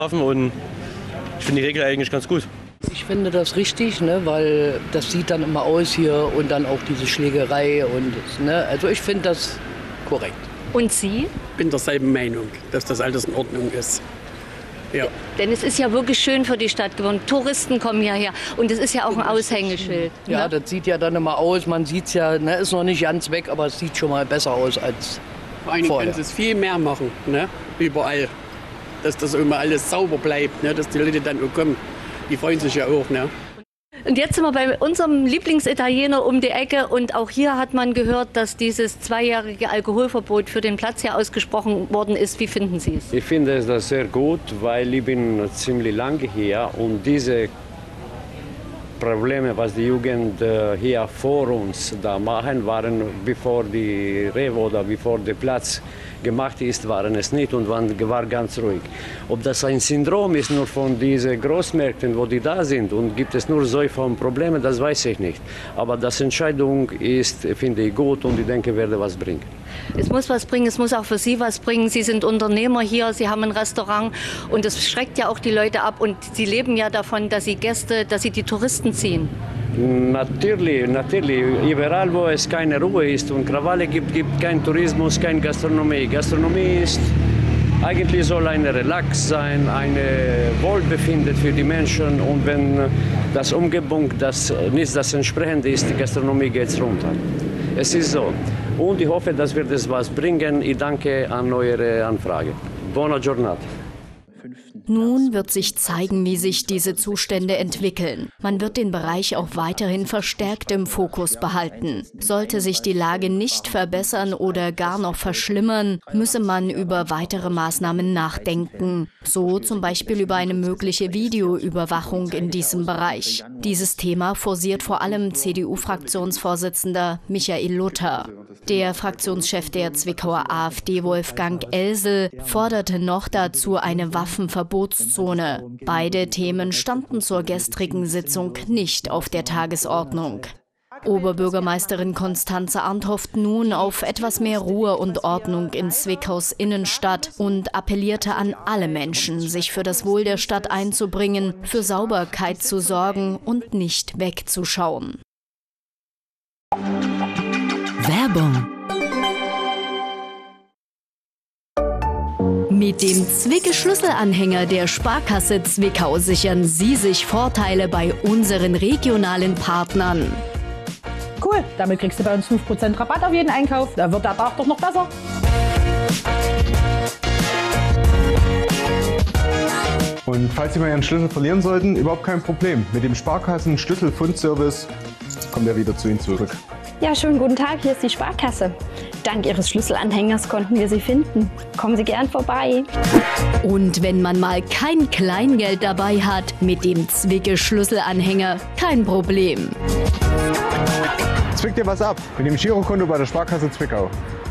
Und ich finde die Regel eigentlich ganz gut. Ich finde das richtig, ne, weil das sieht dann immer aus hier und dann auch diese Schlägerei und ne, also ich finde das korrekt. Und Sie? Ich bin derselben Meinung, dass das alles in Ordnung ist. Ja. Denn es ist ja wirklich schön für die Stadt geworden. Touristen kommen hierher und es ist ja auch ein Aushängeschild. Ja, ne? das sieht ja dann immer aus, man sieht es ja, ne, ist noch nicht ganz weg, aber es sieht schon mal besser aus als Vor allem können sie es viel mehr machen, ne, überall. Dass das immer alles sauber bleibt, ne, dass die Leute dann auch kommen. Die freuen sich ja auch, ne? Und jetzt sind wir bei unserem Lieblingsitaliener um die Ecke und auch hier hat man gehört, dass dieses 2-jährige Alkoholverbot für den Platz hier ausgesprochen worden ist. Wie finden Sie es? Ich finde das sehr gut, weil ich bin ziemlich lange hier und diese Probleme, was die Jugend hier vor uns da machen, waren bevor die Rewe oder bevor der Platz gemacht ist, waren es nicht und war ganz ruhig. Ob das ein Syndrom ist nur von diesen Großmärkten, wo die da sind und gibt es nur solche Probleme, das weiß ich nicht. Aber das Entscheidung ist, finde ich, gut und ich denke, werde was bringen. Es muss was bringen, es muss auch für Sie was bringen. Sie sind Unternehmer hier, Sie haben ein Restaurant und das schreckt ja auch die Leute ab und Sie leben ja davon, dass Sie Gäste, dass Sie die Touristen ziehen. Natürlich. Überall, wo es keine Ruhe ist und Krawalle gibt, gibt kein Tourismus, keine Gastronomie. Gastronomie ist eigentlich soll ein Relax sein, ein Wohlbefinden für die Menschen und wenn das Umgebung nicht das entsprechend ist, die Gastronomie geht runter. Es ist so. Und ich hoffe, dass wir das was bringen. Ich danke an eure Anfrage. Buona giornata. Nun wird sich zeigen, wie sich diese Zustände entwickeln. Man wird den Bereich auch weiterhin verstärkt im Fokus behalten. Sollte sich die Lage nicht verbessern oder gar noch verschlimmern, müsse man über weitere Maßnahmen nachdenken. So zum Beispiel über eine mögliche Videoüberwachung in diesem Bereich. Dieses Thema forciert vor allem CDU-Fraktionsvorsitzender Michael Luther. Der Fraktionschef der Zwickauer AfD, Wolfgang Elsel, forderte noch dazu eine Waffenverbotszone. Beide Themen standen zur gestrigen Sitzung nicht auf der Tagesordnung. Oberbürgermeisterin Constanze Arndt hofft nun auf etwas mehr Ruhe und Ordnung in Zwickaus Innenstadt und appellierte an alle Menschen, sich für das Wohl der Stadt einzubringen, für Sauberkeit zu sorgen und nicht wegzuschauen. Werbung. Mit dem Zwicke-Schlüsselanhänger der Sparkasse Zwickau sichern Sie sich Vorteile bei unseren regionalen Partnern. Cool, damit kriegst du bei uns 5% Rabatt auf jeden Einkauf. Da wird der Tag doch noch besser. Und falls Sie mal Ihren Schlüssel verlieren sollten, überhaupt kein Problem. Mit dem Sparkassen-Schlüsselfundservice kommt er wieder zu Ihnen zurück. Ja, schönen guten Tag, hier ist die Sparkasse. Dank Ihres Schlüsselanhängers konnten wir Sie finden. Kommen Sie gern vorbei. Und wenn man mal kein Kleingeld dabei hat, mit dem Zwicke-Schlüsselanhänger kein Problem. Zwick dir was ab mit dem Girokonto bei der Sparkasse Zwickau.